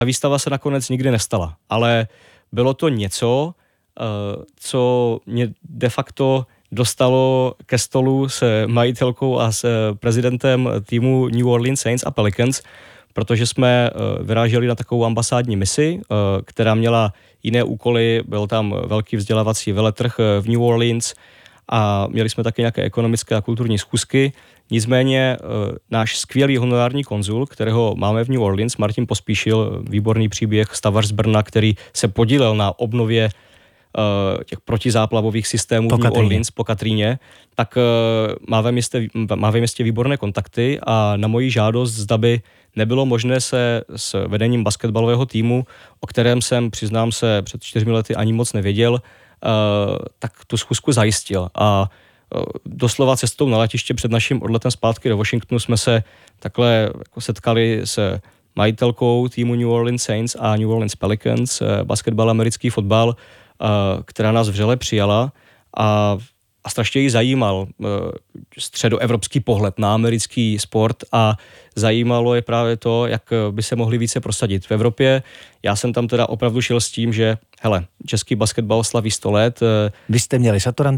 Výstava se nakonec nikdy nestala, ale bylo to něco, co mě de facto dostalo ke stolu s majitelkou a s prezidentem týmu New Orleans Saints a Pelicans, protože jsme vyráželi na takovou ambasádní misi, která měla jiné úkoly, byl tam velký vzdělávací veletrh v New Orleans a měli jsme také nějaké ekonomické a kulturní schůzky. Nicméně náš skvělý honorární konzul, kterého máme v New Orleans, Martin Pospíšil, výborný příběh, stavař z Brna, který se podílel na obnově těch protizáplavových systémů v New Orleans po Katríně, tak má ve městě výborné kontakty a na moji žádost, zda by nebylo možné se s vedením basketbalového týmu, o kterém jsem, přiznám se, před 4 lety ani moc nevěděl, tak tu schůzku zajistil. A doslova cestou na letiště před naším odletem zpátky do Washingtonu jsme se takhle jako setkali s majitelkou týmu New Orleans Saints a New Orleans Pelicans, basketbal, americký fotbal, která nás vřele přijala a strašně jí zajímal středoevropský pohled na americký sport a zajímalo je právě to, jak by se mohli více prosadit v Evropě. Já jsem tam teda opravdu šel s tím, že hele, český basketbal slaví 100 let. Vy jste měli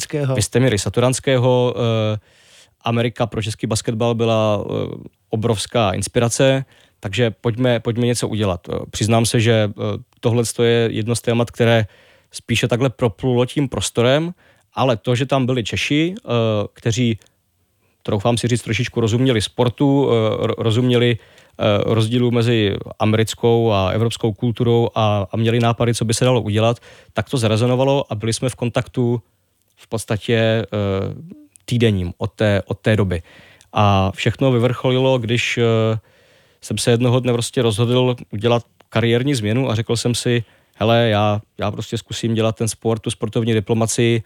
Satoranského. Amerika pro český basketbal byla obrovská inspirace, takže pojďme něco udělat. Přiznám se, že tohle je jedno z témat, které spíše takhle proplulo tím prostorem, ale to, že tam byli Češi, kteří, troufám si říct, trošičku rozuměli sportu, rozuměli rozdílu mezi americkou a evropskou kulturou a měli nápady, co by se dalo udělat, tak to zarezonovalo a byli jsme v kontaktu v podstatě týdenním od té doby. A všechno vyvrcholilo, když jsem se jednoho dne prostě rozhodl udělat kariérní změnu a řekl jsem si, hele, já prostě zkusím dělat ten sport, tu sportovní diplomacii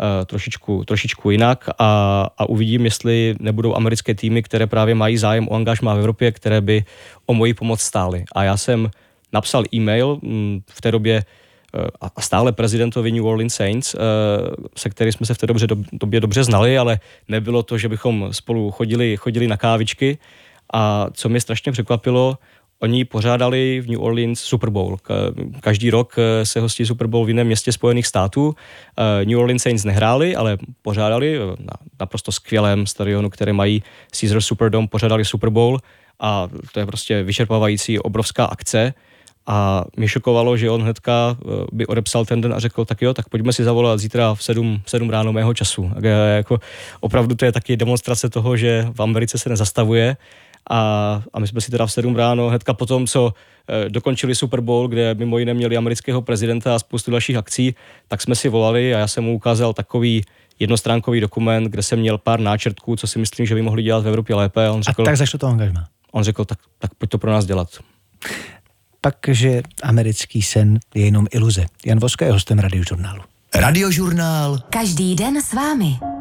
trošičku jinak a uvidím, jestli nebudou americké týmy, které právě mají zájem o angažmá v Evropě, které by o moji pomoc stály. A já jsem napsal e-mail v té době a stále prezidentovi New Orleans Saints, se kterým jsme se v té době dobře znali, ale nebylo to, že bychom spolu chodili na kávičky. A co mě strašně překvapilo, oni pořádali v New Orleans Super Bowl. Každý rok se hostí Super Bowl v jiném městě Spojených států. New Orleans Saints nehráli, ale pořádali na naprosto skvělém stadionu, které mají Caesars Superdome, pořádali Super Bowl a to je prostě vyčerpávající obrovská akce. A mě šokovalo, že on hnedka by odepsal ten den a řekl, tak jo, tak pojďme si zavolat zítra v 7 ráno mého času. Jako, opravdu to je taky demonstrace toho, že v Americe se nezastavuje. A my jsme si teda v 7 ráno, hnedka potom, co dokončili Super Bowl, kde mimo jiné měli amerického prezidenta a spoustu dalších akcí, tak jsme si volali a já jsem mu ukázal takový jednostránkový dokument, kde jsem měl pár náčrtků, co si myslím, že by mohli dělat v Evropě lépe. A tak zašlo to angažmá. On řekl, tak pojď to pro nás dělat. Pak, že americký sen je jenom iluze. Jan Voska je hostem Radiožurnálu. Radiožurnál. Každý den s vámi.